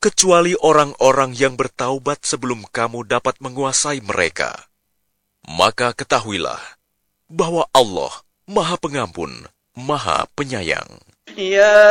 kecuali orang-orang yang bertaubat sebelum kamu dapat menguasai mereka. Maka ketahuilah bahwa Allah Maha Pengampun, Maha Penyayang. يا